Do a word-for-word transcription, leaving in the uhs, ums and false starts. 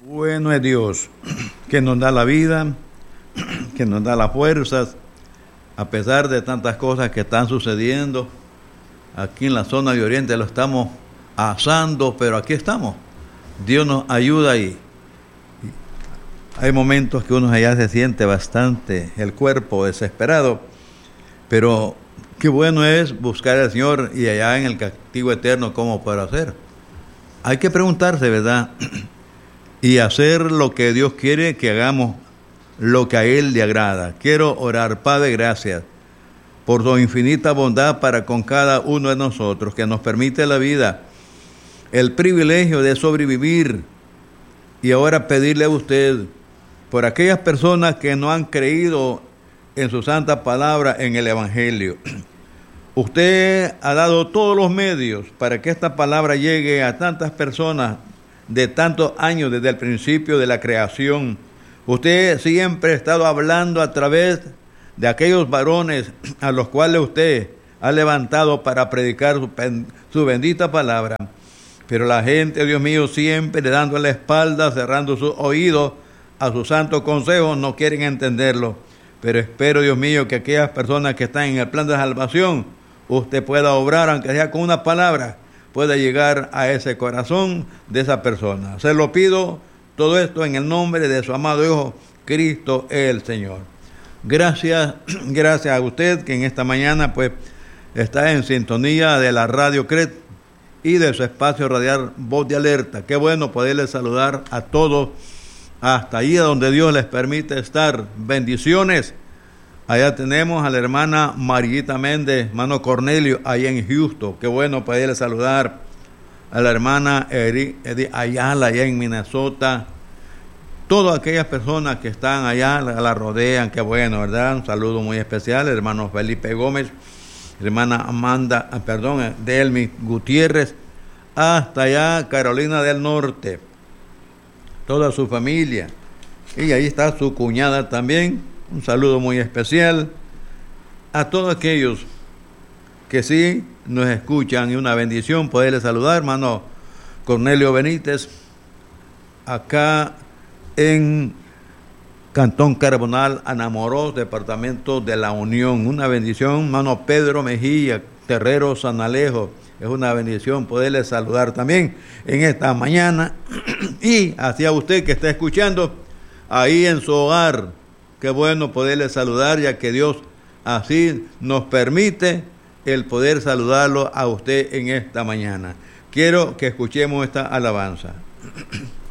Bueno es Dios, que nos da la vida, que nos da las fuerzas, a pesar de tantas cosas que están sucediendo. Aquí en la zona de Oriente lo estamos asando, pero aquí estamos. Dios nos ayuda ahí. Hay momentos que uno allá se siente bastante el cuerpo desesperado, pero qué bueno es buscar al Señor y allá en el castigo eterno, ¿cómo puedo hacer? Hay que preguntarse, ¿verdad? Y hacer lo que Dios quiere que hagamos, lo que a Él le agrada. Quiero orar, Padre, gracias por su infinita bondad para con cada uno de nosotros, que nos permite la vida, el privilegio de sobrevivir, y ahora pedirle a usted por aquellas personas que no han creído en su santa palabra, en el Evangelio. Usted ha dado todos los medios para que esta palabra llegue a tantas personas de tantos años desde el principio de la creación. Usted siempre ha estado hablando a través de aquellos varones a los cuales usted ha levantado para predicar su, su bendita palabra. Pero la gente, Dios mío, siempre le dando la espalda, cerrando sus oídos a sus santos consejos, no quieren entenderlo. Pero espero, Dios mío, que aquellas personas que están en el plan de salvación, usted pueda obrar, aunque sea con una palabra, pueda llegar a ese corazón de esa persona. Se lo pido todo esto en el nombre de su amado Hijo, Cristo el Señor. Gracias, gracias a usted que en esta mañana pues está en sintonía de la Radio C R E T y de su espacio radial Voz de Alerta. Qué bueno poderles saludar a todos hasta ahí donde Dios les permite estar. Bendiciones. Allá tenemos a la hermana Mariguita Méndez, hermano Cornelio, allá en Houston. Qué bueno poderle saludar a la hermana Edith Ayala, allá en Minnesota. Todas aquellas personas que están allá, la, la rodean, qué bueno, ¿verdad? Un saludo muy especial, hermano Felipe Gómez, hermana Amanda, perdón, Delmi Gutiérrez, hasta allá Carolina del Norte, toda su familia. Y ahí está su cuñada también. Un saludo muy especial a todos aquellos que sí nos escuchan, y una bendición poderles saludar, hermano Cornelio Benítez, acá en Cantón Carbonal, Anamorós, departamento de La Unión. Una bendición, hermano Pedro Mejía, Terrero San Alejo. Es una bendición poderles saludar también en esta mañana. Y hacia usted que está escuchando ahí en su hogar, qué bueno poderle saludar, ya que Dios así nos permite el poder saludarlo a usted en esta mañana. Quiero que escuchemos esta alabanza.